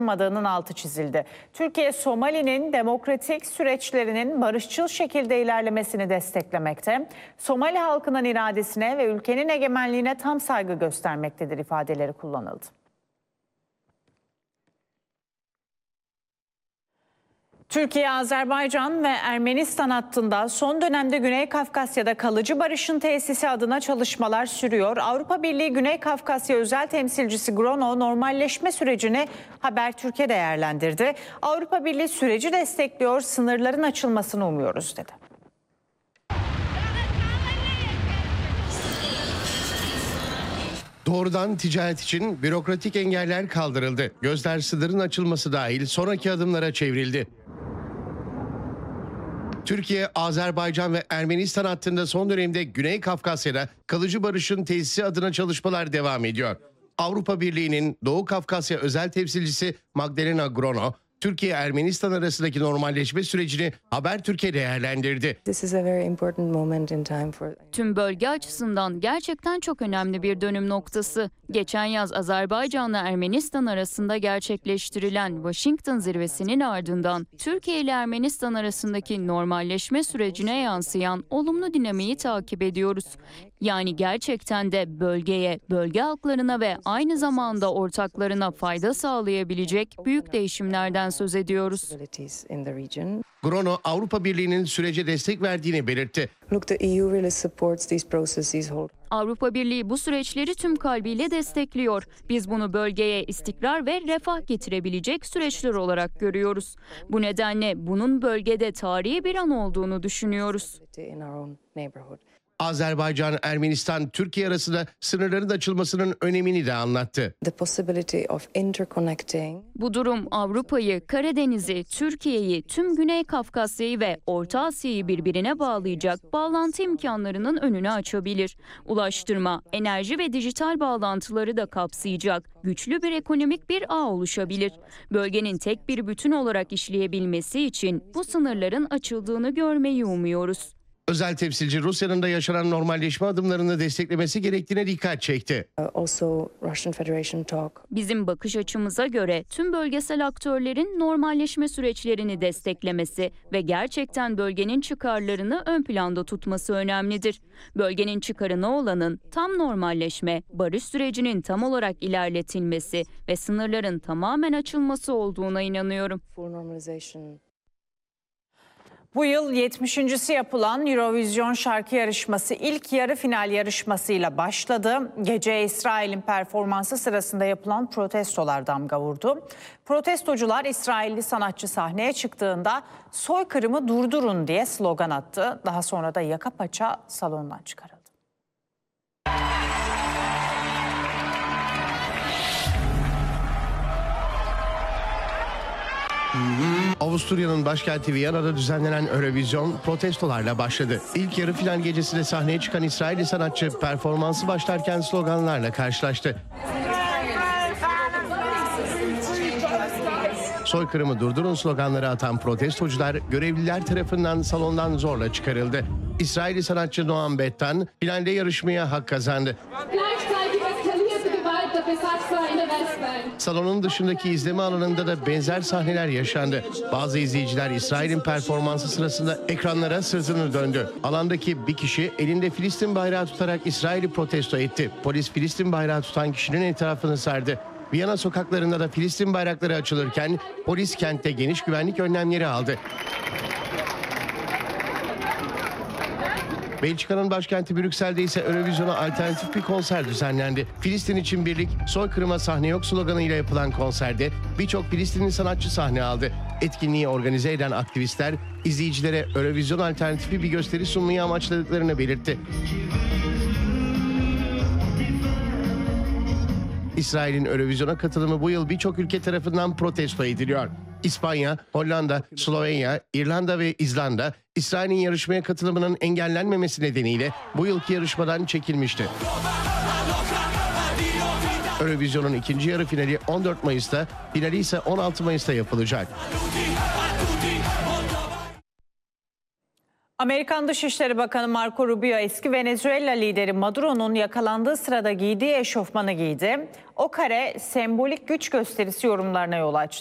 olmadığının altı çizildi. Türkiye, Somali'nin demokratik süreçlerinin barışçıl şekilde ilerlemesini desteklemekte, Somali halkının iradesine ve ülkenin egemenliğine tam saygı göstermektedir ifadeleri kullanıldı. Türkiye, Azerbaycan ve Ermenistan hattında son dönemde Güney Kafkasya'da kalıcı barışın tesisi adına çalışmalar sürüyor. Avrupa Birliği Güney Kafkasya özel temsilcisi Grono normalleşme sürecini Habertürk'e değerlendirdi. Avrupa Birliği süreci destekliyor, sınırların açılmasını umuyoruz dedi. Doğrudan ticaret için bürokratik engeller kaldırıldı. Gözler sınırın açılması dahil sonraki adımlara çevrildi. Türkiye, Azerbaycan ve Ermenistan hattında son dönemde Güney Kafkasya'da kalıcı barışın tesisi adına çalışmalar devam ediyor. Avrupa Birliği'nin Doğu Kafkasya özel temsilcisi Magdalena Grono, Türkiye-Ermenistan arasındaki normalleşme sürecini Habertürk'e değerlendirdi. Tüm bölge açısından gerçekten çok önemli bir dönüm noktası. Geçen yaz Azerbaycan'la Ermenistan arasında gerçekleştirilen Washington zirvesinin ardından Türkiye ile Ermenistan arasındaki normalleşme sürecine yansıyan olumlu dinamiği takip ediyoruz. Yani gerçekten de bölgeye, bölge halklarına ve aynı zamanda ortaklarına fayda sağlayabilecek büyük değişimlerden söz ediyoruz. Grono, Avrupa Birliği'nin sürece destek verdiğini belirtti. Avrupa Birliği bu süreçleri tüm kalbiyle destekliyor. Biz bunu bölgeye istikrar ve refah getirebilecek süreçler olarak görüyoruz. Bu nedenle bunun bölgede tarihi bir an olduğunu düşünüyoruz. Azerbaycan, Ermenistan, Türkiye arasında sınırların açılmasının önemini de anlattı. Bu durum Avrupa'yı, Karadeniz'i, Türkiye'yi, tüm Güney Kafkasya'yı ve Orta Asya'yı birbirine bağlayacak bağlantı imkanlarının önünü açabilir. Ulaştırma, enerji ve dijital bağlantıları da kapsayacak güçlü bir ekonomik bir ağ oluşabilir. Bölgenin tek bir bütün olarak işleyebilmesi için bu sınırların açıldığını görmeyi umuyoruz. Özel temsilci Rusya'nın da yaşanan normalleşme adımlarını desteklemesi gerektiğine dikkat çekti. Bizim bakış açımıza göre tüm bölgesel aktörlerin normalleşme süreçlerini desteklemesi ve gerçekten bölgenin çıkarlarını ön planda tutması önemlidir. Bölgenin çıkarına olanın tam normalleşme, barış sürecinin tam olarak ilerletilmesi ve sınırların tamamen açılması olduğuna inanıyorum. Bu yıl 70.si yapılan Eurovision şarkı yarışması ilk yarı final yarışmasıyla başladı. Gece İsrail'in performansı sırasında yapılan protestolar damga vurdu. Protestocular İsrailli sanatçı sahneye çıktığında "Soykırımı durdurun" diye slogan attı. Daha sonra da yaka paça salondan çıkarıldı. Avusturya'nın başkenti Viyana'da düzenlenen Eurovision protestolarla başladı. İlk yarı final gecesinde sahneye çıkan İsrailli sanatçı performansı başlarken sloganlarla karşılaştı. "Soykırımı durdurun" sloganları atan protestocular görevliler tarafından salondan zorla çıkarıldı. İsrailli sanatçı Noam Bettan finalde yarışmaya hak kazandı. Salonun dışındaki izleme alanında da benzer sahneler yaşandı. Bazı izleyiciler İsrail'in performansı sırasında ekranlara sırtını döndü. Alandaki bir kişi elinde Filistin bayrağı tutarak İsrail'i protesto etti. Polis Filistin bayrağı tutan kişinin etrafını sardı. Viyana sokaklarında da Filistin bayrakları açılırken polis kentte geniş güvenlik önlemleri aldı. Belçika'nın başkenti Brüksel'de ise Eurovision'a alternatif bir konser düzenlendi. "Filistin için birlik, soykırıma sahne yok" sloganıyla yapılan konserde birçok Filistinli sanatçı sahne aldı. Etkinliği organize eden aktivistler izleyicilere Eurovision alternatifi bir gösteri sunmayı amaçladıklarını belirtti. İsrail'in Eurovision'a katılımı bu yıl birçok ülke tarafından protesto ediliyor. İspanya, Hollanda, Slovenya, İrlanda ve İzlanda, İsrail'in yarışmaya katılımının engellenmemesi nedeniyle bu yılki yarışmadan çekilmişti. Eurovision'un ikinci yarı finali 14 Mayıs'ta, finali ise 16 Mayıs'ta yapılacak. Amerikan Dışişleri Bakanı Marco Rubio eski Venezuela lideri Maduro'nun yakalandığı sırada giydiği eşofmanı giydi. O kare sembolik güç gösterisi yorumlarına yol açtı.